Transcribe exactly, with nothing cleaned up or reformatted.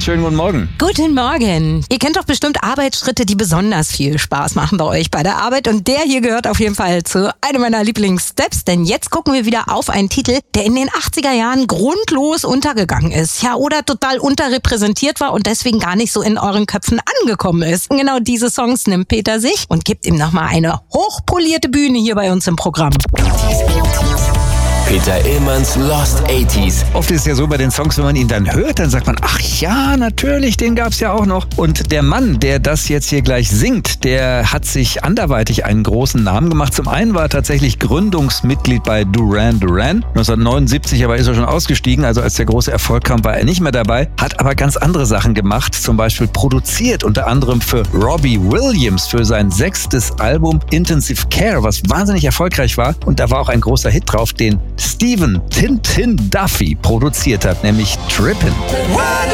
schönen guten Morgen. Guten Morgen. Ihr kennt doch bestimmt Arbeitsschritte, die besonders viel Spaß machen bei euch bei der Arbeit. Und der hier gehört auf jeden Fall zu einem meiner Lieblingssteps. Denn jetzt gucken wir wieder auf einen Titel, der in den achtziger Jahren grundlos untergegangen ist. Ja, oder total unterrepräsentiert war und deswegen gar nicht so in euren Köpfen angekommen ist. Und genau diese Songs nimmt Peter sich und gibt ihm nochmal eine hochpolierte Bühne hier bei uns im Programm. Peter Illmanns Lost eighties. Oft ist es ja so bei den Songs, wenn man ihn dann hört, dann sagt man, ach ja, natürlich, den gab's ja auch noch. Und der Mann, der das jetzt hier gleich singt, der hat sich anderweitig einen großen Namen gemacht. Zum einen war er tatsächlich Gründungsmitglied bei Duran Duran. neunzehnhundertneunundsiebzig aber ist er schon ausgestiegen, also als der große Erfolg kam, war er nicht mehr dabei. Hat aber ganz andere Sachen gemacht, zum Beispiel produziert, unter anderem für Robbie Williams, für sein sechstes Album Intensive Care, was wahnsinnig erfolgreich war. Und da war auch ein großer Hit drauf, den Stephen Tintin Duffy produziert hat, nämlich Trippin'.